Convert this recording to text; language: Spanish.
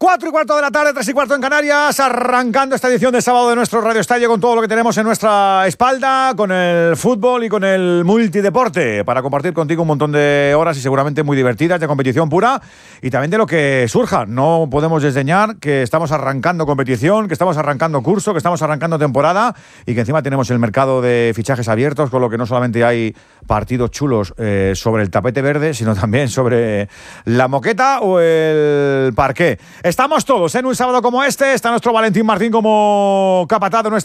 4:15 de la tarde, 3:15 en Canarias, arrancando esta edición de sábado de nuestro Radio Estadio con todo lo que tenemos en nuestra espalda, con el fútbol y con el multideporte, para compartir contigo un montón de horas y seguramente muy divertidas de competición pura y también de lo que surja. No podemos desdeñar que estamos arrancando competición, que estamos arrancando curso, que estamos arrancando temporada y que encima tenemos el mercado de fichajes abiertos, con lo que no solamente hay partidos chulos sobre el tapete verde, sino también sobre la moqueta o el parqué. Estamos todos en un sábado como este. Está nuestro Valentín Martín como capataz de nuestra